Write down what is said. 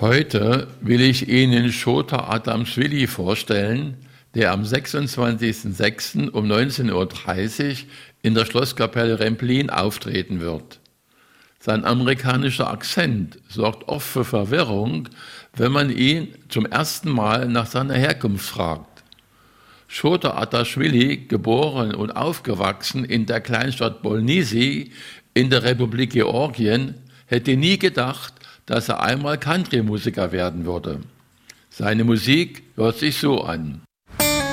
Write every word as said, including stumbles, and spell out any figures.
Heute will ich Ihnen Shota Adamschwili vorstellen, der am sechsundzwanzigsten sechsten um neunzehn Uhr dreißig in der Schlosskapelle Remplin auftreten wird. Sein amerikanischer Akzent sorgt oft für Verwirrung, wenn man ihn zum ersten Mal nach seiner Herkunft fragt. Shota Adamschwili, geboren und aufgewachsen in der Kleinstadt Bolnisi in der Republik Georgien, hätte nie gedacht, dass er einmal Country-Musiker werden würde. Seine Musik hört sich so an.